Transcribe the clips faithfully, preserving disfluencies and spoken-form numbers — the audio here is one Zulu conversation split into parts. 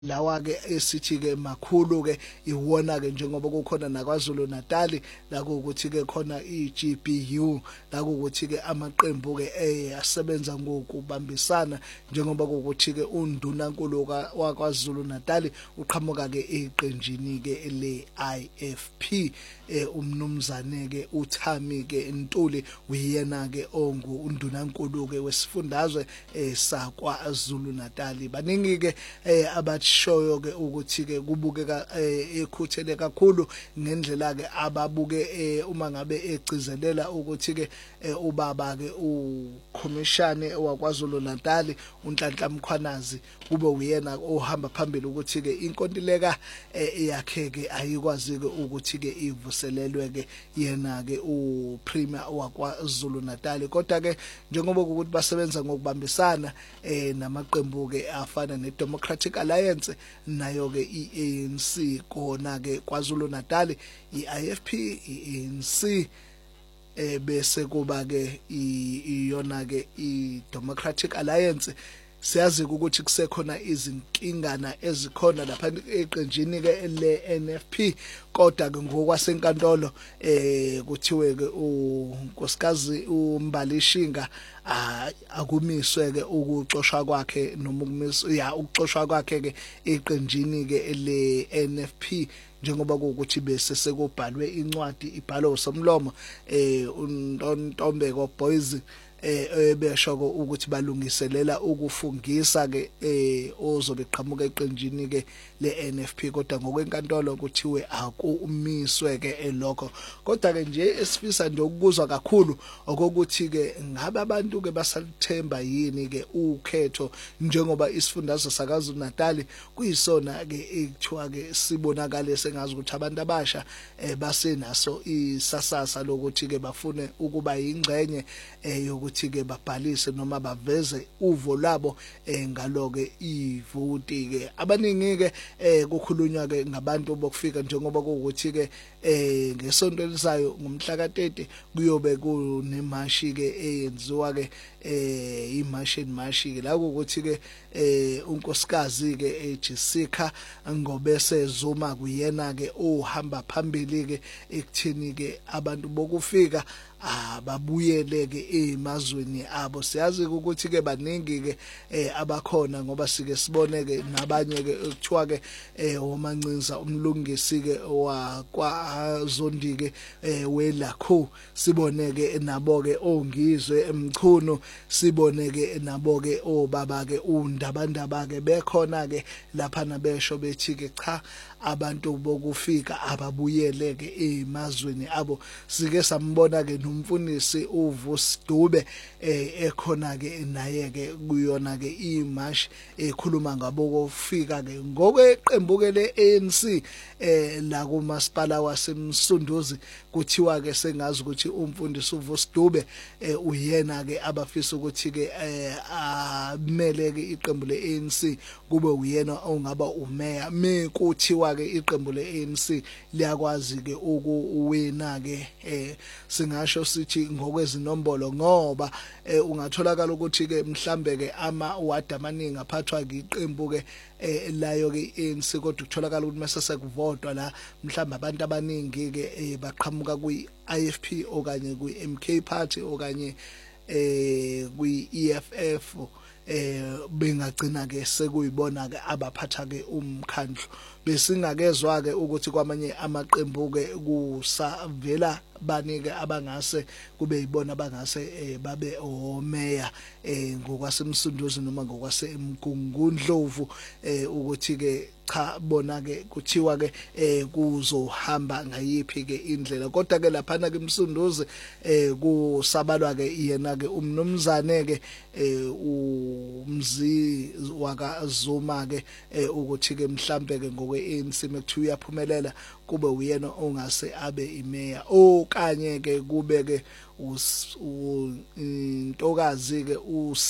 lawa ke esithi ke makhulu ke iwona ke njengoba kukhona naKwaZulu Natal la ukuthi ke khona iG B U la ukuthi ke amaqembu ke ayasebenza ngokubambisana njengoba ukuthi ke undunankulu waKwaZulu Natal uqhamuka ke eqenjini ke le I F P umnumzane ke uThami ke Ntuli uyena ke ongu undunankulu ke wesifundazwe saKwaZulu Natal baningi ke abatshoyo ke ukuthi ke kubukeka ekhuthele kakhulu ngendlela ke ababuke uma ngabe egcizelela ukuthi ke ubaba ke ukhomishane waKwaZulu Natal uNhlanhla Mkhwanazi kube uyena ohamba phambili ukuthi ke inkontileka yakhe ke ayikwazi ke ukuthi ke ivuselelwe ke yena ke uPremier waKwaZulu Natal kodwa ke njengoba ukuthi basebenza ngokubambisana namaqembu ke afana neDemocratic Alliance nayo ke iA N C kona ke kwaZulu Natal iI F P iA N C ebese kuba ke iyona ke iDemocratic Alliance siyazi ukuthi kusekhona izinkingana ezikhona lapha eqenjini ke le N F P kodwa ke ngokwasenkantolo eh kuthiwe ke unkosikazi uMbalishinga akumiswe ke ukuxoshwa kwakhe noma ukumiswa ya ukuxoshwa kwakhe ke eqenjini ke le N F P njengoba ukuthi bese sekubhalwe incwadi ibhalo somlomo eh uNtombeko Boys eh besho ukuthi balungiselela ukufungisa ke eh ozobe qhamuka eqenjini ke le N F P kodwa ngokwenkantolo kuthiwe akumiswe ke elokho kodwa ke nje esifisa nje ukuzwa kakhulu okokuthi ke ngabe abantu ke basalithemba yini ke ukhetho njengoba isifundazwe sakaZulu Natal kuyisona ke ekuthiwa ke sibonakale sengazi ukuthi abantu abasha basenaso isasasa lokuthi ke bafune ukuba ingcenye yokuthi ke babhalise noma baveze uvo labo ngaloke ivoti ke abaningi ke kukhulunywa ke ngabantu bokufika njengoba ukuthi ke ngesonto elizayo ngomhla ka-thirty kuyobe kunemashi ke eyenziwa ke imashi mashi ke la ukuthi ke unkosikazi ke eJessica ngobese Zuma kuyena ke ohamba phambili ke ekuthini ke abantu bokufika ababuyele ke emazweni abo siyazi ukuthi ke baningi ke abakhona ngoba sike sibone ke nabanye ke ekuthiwa ke omancinza umlungisi ke wakwaZondi ke welakho sibone ke nabo ke ongizwe emchunu sibone ke nabo ke obaba ke undabandaba ke bekhona ke lapha nabesho bethi ke cha abantu bokufika ababuyele ke emazweni abo sike sambona ke nomfundisi uVusdube ekhona ke naye ke kuyona ke imash ekhuluma ngabo kufika ke ngokweqembu ke le A N C la kumasipala waseMsunduzi kuthiwa ke sengazi ukuthi umfundisi uVusdube uyena ke abafisa ukuthi ke amele ke iqembu le A N C kube uyena ongaba umeya mekuthiwa ke iqembu le A N C liyakwazi ke ukuwina ke singasho sithi ngokwezinombolo ngoba ungatholakala ukuthi ke mhlambe ke ama ward amaningi aphathwa iqembu ke layo ke A N C kodwa ukutholakala ukuthi mase sekuvotwa la mhlambe abantu abaningi ke baqhamuka kwi I F P okanye kwi M K party okanye eh kwi E F F eh bengagcina ke sekuyibona ke abaphatha ke umkhandlu besingakezwa ke ukuthi kwamanye amaqembu ke kusavela banike abangase kube yibona bangase babe omeya ngokwasemsunduzi noma ngokwasemgungundlovu ukuthi ke cha bona ke kuthiwa ke kuzohamba ngayiphi ke indlela kodwa ke lapha na ke emsunduzi kusabalwa ke yena ke umnumzane ke umzi wakaZuma ke ukuthi ke mhlambe ke ngokwe A N C mekuthiwa uyaphumelela kube uyena ongase abe imeya okanye ke kube ke intokazi ke uSip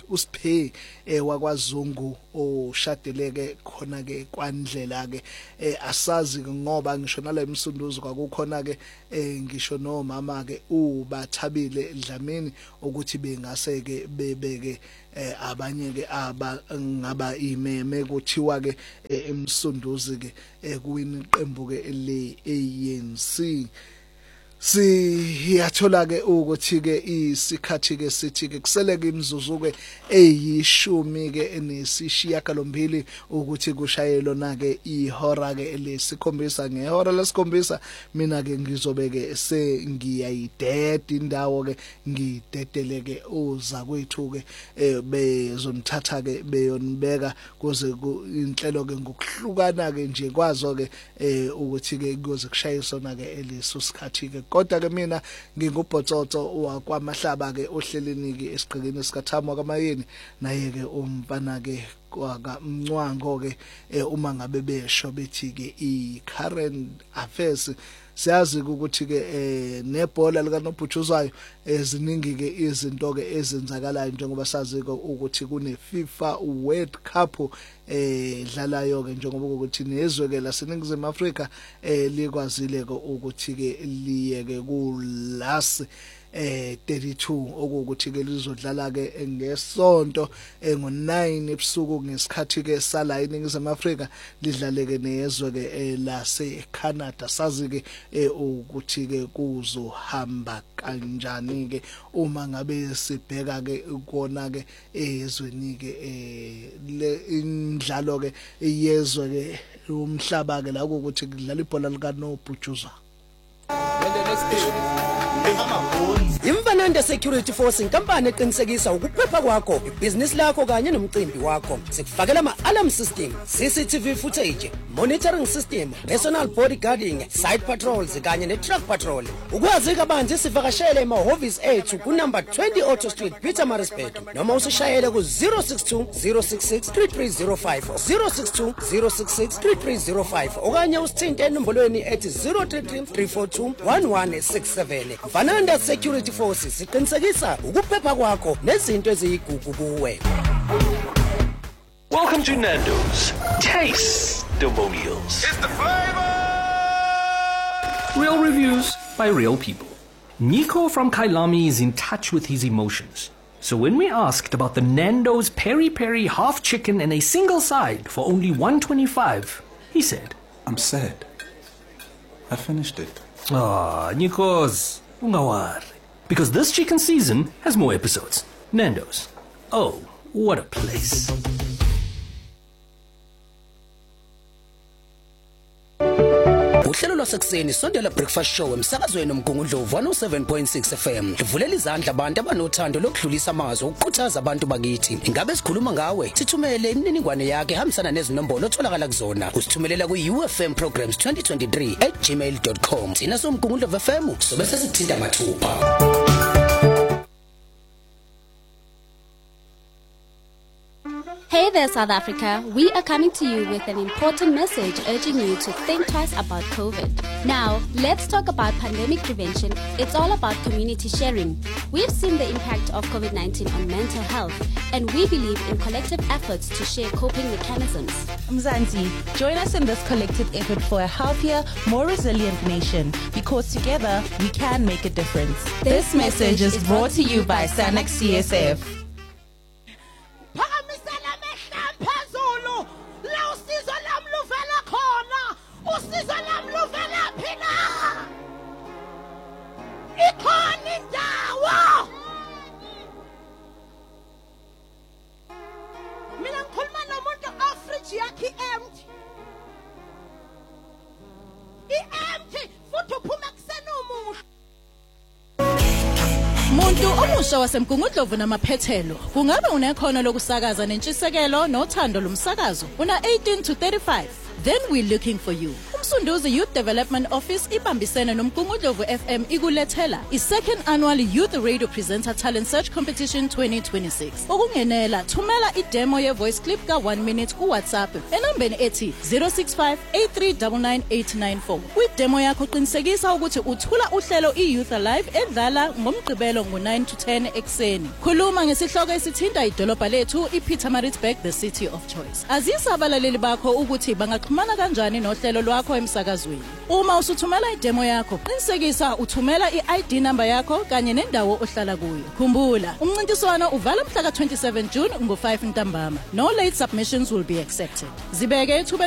usiphe wakwaZungu oshadeleke khona ke kwandlela ke asazi ngoba ngisho nala emsunduzo kwakukhona ke ngisho nomama ke ubathabile Dlamini ukuthi bengase ke bebeke abanye ke aba ngaba imeme kuthiwa ke emsunduzi ke kuwini iqembu ke le A N C. Siyathola ke ukuthi ke isikhathi ke sithi ke kuseleke imizuzu ke eyishumi ke enesishiyagalombili ukuthi kushayelo na ke ihora ke lesikhombisa ngehora lesikhombisa mina ke ngizobeke sengiyayideda indawo ke ngidedeleke uza kwethu ke bezonithatha ke beyonibeka kuze inhlelo ke ngokuhlukana ke nje kwazo ke ukuthi ke kuze kushayisona ke leso sikhathi ke kodwa ke mina ngingubhotsotso wakwamahlaba ke ohleleni ke esiqhekeni sikaThamo kaMayeni naye ke umfana ke kwaka Mncwango ke uma ngabe besho bethi ke i current affairs siyazi ukuthi ke nebhola lika Nobhutshuzwayo eziningi ke izinto ke ezenzakalayo njengoba sazi ukuthi kune FIFA World Cup eh dlalayo ke njengoba ukuthi nezwe ke laseNingizimu Afrika eh likwazile ke ukuthi ke liye ke ku last eh thirty-two okuthi ke lizodlala ke ngesonto ngo nine ebusuku ngesikhathi ke sala eNingizimu Afrika lidlale ke nezwe ke lase Canada sazi ke ukuthi ke kuzohamba kanjani ke uma ngabe sibheka ke kona ke ezweni ke le imidlalo ke yezwe ke umhlaba ke la ukuthi kudlala ibhola lika Nobhutshuzwayo. Imfananda Security Force inkampani eqinisekisa ukuphepha kwakho, ibusiness lakho kanye nomcimbi wakho. Sikufakela ama-alarm system, C C T V footage, monitoring system, personal bodyguarding, site patrols kanye ne-truck patrol. Ukwazi kabanzi sivakashele emahhovisi ethu ku number twenty Auto Street, Pietermaritzburg, noma usishayele ku zero six two zero six six three three zero five zero six two zero six six three three zero five okanye usithinte enombolweni ethi zero three three three four two one one six seven. Fananda Security Force siqinisekisa ukuphepha kwakho nezinto eziyigugu kuwe. Welcome to Nando's. Taste the meals. It's the flavor! Real reviews by real people. Nico from Kailami is in touch with his emotions. So when we asked about the Nando's Peri Peri half chicken and a single side for only one twenty-five, he said, I'm sad. I finished it. Ah, Nikos, ungawari. Because this chicken season has more episodes. Nando's. Oh, what a place. Uhlelo lwasekuseni sondela breakfast show emsakazweni omgungundlovu one oh seven point six F M. Livulela izandla abantu abanothando lokudlulisa amazwi ukukhuthaza abantu bakithi. Ingabe sikhuluma ngawe? Sithumele imininingwane yakhe hambisana nezinombolo otholakala kuzona. Usithumelela ku U F M programs twenty twenty-three at gmail dot com. Thina somgungundlovu F M sobe sesithinta mathupha. Hey there, South Africa. We are coming to you with an important message urging you to think twice about COVID. Now, let's talk about pandemic prevention. It's all about community sharing. We've seen the impact of COVID nineteen on mental health, and we believe in collective efforts to share coping mechanisms. Mzansi, join us in this collective effort for a healthier, more resilient nation, because together we can make a difference. This, this message is brought to you by Sanex C S F. Muntu omusha wasemgungundlovu namaphethelo kungabe unekhono lokusakaza nentshisekelo nothando lomsakazo una eighteen to thirty-five, then we're looking for you. Umsunduzi Youth Development Office ibambisene nomgungundlovu F M ikulethela i-second annual Youth Radio Presenter Talent Search Competition twenty twenty-six. Ukungenela thumela i-demo ye-voice clip ka one minute ku WhatsApp enambeni ethi zero six five eight three nine nine eight nine four. Kwi-demo yakho qinisekisa ukuthi uthula uhlelo i-Youth Alive edlala ngomgqibelo ngo nine to ten ekseni. Khuluma ngesihloko esithinta idolobha lethu iPietermaritzburg, the city of choice. Azisa abalaleli bakho ukuthi bangaxhumana kanjani nohlelo lwakho emsakazweni. Uma usuthumela i-demo yakho qinisekisa uthumela i-I D number yakho kanye nendawo ohlala kuyo. Khumbula, umncintiswano uvala mhla ka twenty-seven June ngo five ntambama. No late submissions will be accepted. Zibeke